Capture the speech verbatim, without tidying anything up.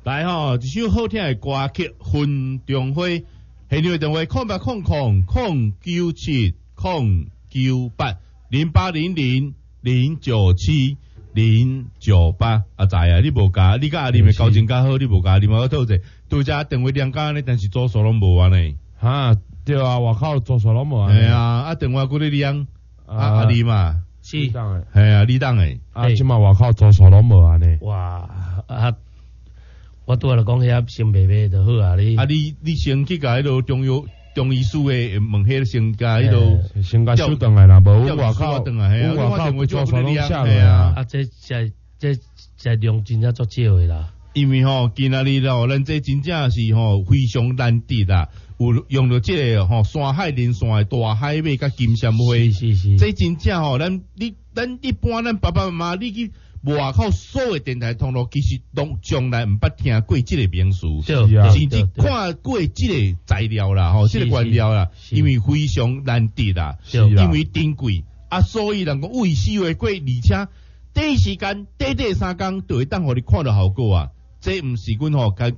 来吼，一首好听的歌曲《分中花》，现场电话空八空空空九七空九八零八零零零九七零九八。阿仔啊，你无加，你甲阿林的交情较好，你无加，你无透者，拄则电话两家呢，但是左手拢无安尼。 哈，对啊，外口左手拢无安尼。 系啊，啊电话嗰啲两啊阿林嘛， 是， 系啊，你当诶， 啊，即嘛外口左手拢无安尼。 哇啊！我拄仔就讲遐先卖卖就好啊！你啊，你你先去甲迄落中药中医师诶问迄个先甲迄落先甲收转来啦，无阮外口， 阮外口左手拢下来啊！ 啊，这这这这量真正足少诶啦。 因为吼，今仔日咯，咱这真正是吼非常难得啦，有用到即个吼山海连线诶大海马甲金针花， 是是是， 这真正吼，咱你咱一般咱爸爸妈妈你去。外口所有电台通路其实拢从来毋捌听过即个名词，甚至看过即个材料啦，吼，即个原料啦，因为非常难得啦，因为珍贵啊，所以人讲为四月过，而且第一时间短短三工就会当互你看到效果啊，这毋是阮吼